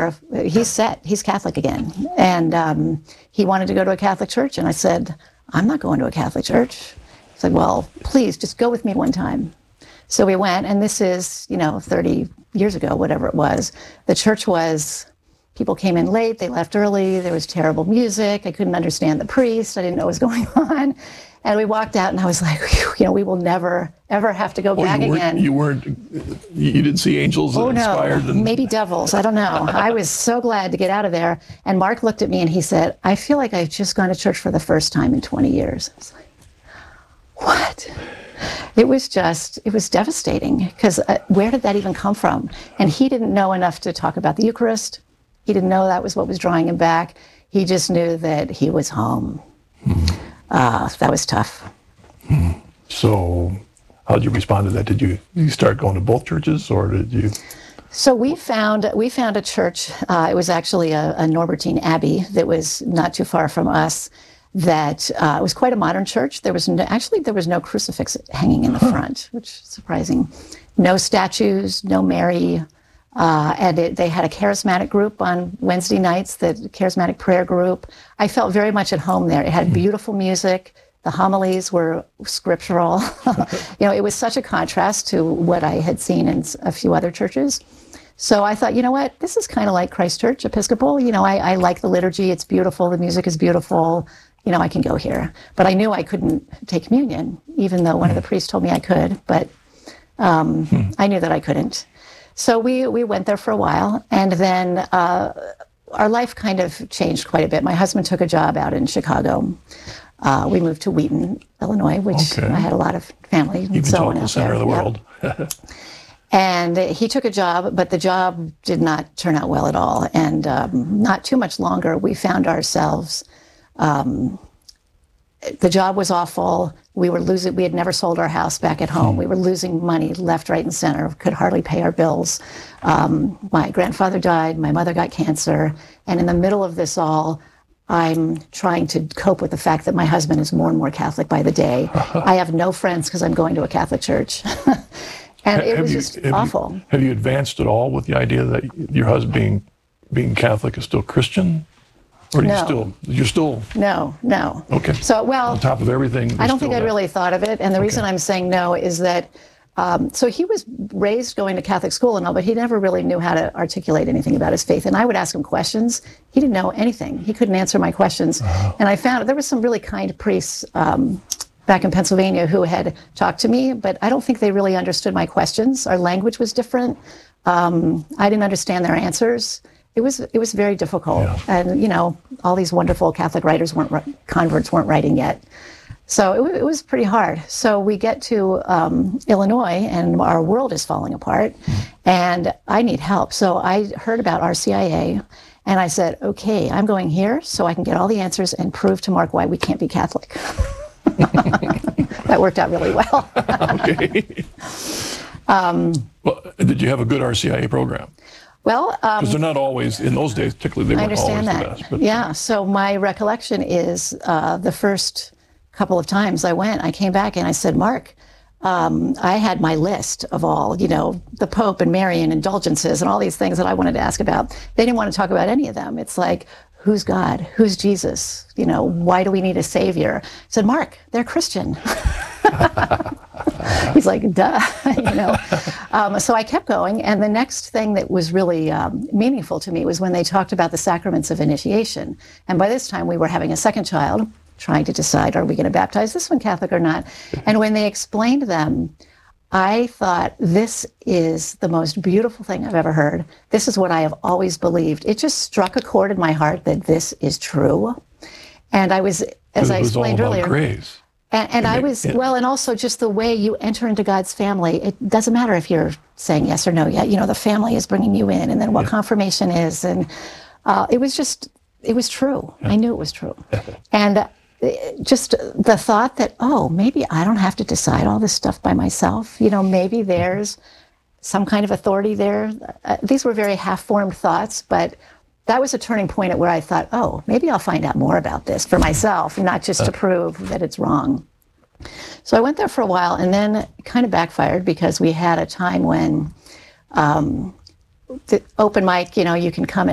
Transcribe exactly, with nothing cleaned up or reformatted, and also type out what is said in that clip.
for, he's set, he's Catholic again. And um, he wanted to go to a Catholic church. And I said, I'm not going to a Catholic church. He said, well, please just go with me one time. So we went, and this is, you know, thirty years ago, whatever it was. The church was, people came in late, they left early, there was terrible music, I couldn't understand the priest, I didn't know what was going on. And we walked out, and I was like, you know, we will never, ever have to go oh, back you again. You weren't, you didn't see angels oh, inspired? No, and... maybe devils, I don't know. I was so glad to get out of there. And Mark looked at me and he said, I feel like I've just gone to church for the first time in twenty years. I was like, what? It was just, it was devastating, because uh, where did that even come from? And he didn't know enough to talk about the Eucharist. He didn't know that was what was drawing him back. He just knew that he was home. Mm-hmm. Uh, that was tough. Mm-hmm. So how did you respond to that? Did you, you start going to both churches, or did you? So we found we found a church. Uh, it was actually a, a Norbertine Abbey that was not too far from us. That uh, it was quite a modern church. There was no, actually there was no crucifix hanging in the front, which is surprising. No statues, no Mary, uh, and it, they had a charismatic group on Wednesday nights. The charismatic prayer group. I felt very much at home there. It had beautiful music. The homilies were scriptural. You know, it was such a contrast to what I had seen in a few other churches. So I thought, you know what, this is kind of like Christ Church Episcopal. You know, I, I like the liturgy. It's beautiful. The music is beautiful. You know, I can go here. But I knew I couldn't take communion, even though one of the priests told me I could. But um, hmm. I knew that I couldn't. So we, we went there for a while. And then uh, our life kind of changed quite a bit. My husband took a job out in Chicago. Uh, we moved to Wheaton, Illinois, which okay. I had a lot of family and so on out there. The center of the world. Yep. And he took a job, but the job did not turn out well at all. And um, not too much longer, we found ourselves, um, the job was awful. We were losing, we had never sold our house back at home. Hmm. We were losing money left, right, and center, could hardly pay our bills. Um, my grandfather died, my mother got cancer. And in the middle of this all, I'm trying to cope with the fact that my husband is more and more Catholic by the day. I have no friends because I'm going to a Catholic church. And it have was you, just have awful. You, have you advanced at all with the idea that your husband being being Catholic is still Christian? Or do no. you still, you're still? No, no. Okay. So, well. On top of everything. I don't think I that. really thought of it. And the okay. reason I'm saying no is that, um, so he was raised going to Catholic school and all, but he never really knew how to articulate anything about his faith. And I would ask him questions. He didn't know anything. He couldn't answer my questions. Uh-huh. And I found there were some really kind priests, um, back in Pennsylvania who had talked to me, but I don't think they really understood my questions. Our language was different. Um, I didn't understand their answers. It was it was very difficult. Yeah. And, you know, all these wonderful Catholic writers weren't, converts weren't writing yet. So it, it was pretty hard. So we get to um, Illinois and our world is falling apart and I need help. So I heard about R C I A and I said, okay, I'm going here so I can get all the answers and prove to Mark why we can't be Catholic. That worked out really well. Okay. Um, well, did you have a good R C I A program? Well, because um, they're not always, in those days, particularly, they weren't always that. the best. But, yeah, so my recollection is uh, the first couple of times I went, I came back and I said, Mark, um, I had my list of all, you know, the Pope and Mary and indulgences and all these things that I wanted to ask about. They didn't want to talk about any of them. It's like, who's God? Who's Jesus? You know, why do we need a savior? I said, Mark, they're Christian. He's like, duh, you know. Um, so I kept going. And the next thing that was really um, meaningful to me was when they talked about the sacraments of initiation. And by this time we were having a second child, trying to decide, are we going to baptize this one Catholic or not? And when they explained them, I thought, this is the most beautiful thing I've ever heard. This is what I have always believed. It just struck a chord in my heart that this is true. And I was, as I explained earlier, grace. and, and I was, yeah. well, and also just the way you enter into God's family. It doesn't matter if you're saying yes or no yet. You know, the family is bringing you in, and then what yeah. confirmation is. And uh, it was just, it was true. Yeah. I knew it was true. And uh, just the thought that, oh, maybe I don't have to decide all this stuff by myself. You know, maybe there's some kind of authority there. Uh, these were very half-formed thoughts, but that was a turning point at where I thought, oh, maybe I'll find out more about this for myself, not just to prove that it's wrong. So I went there for a while, and then it kind of backfired because we had a time when um, the open mic, you know, you can come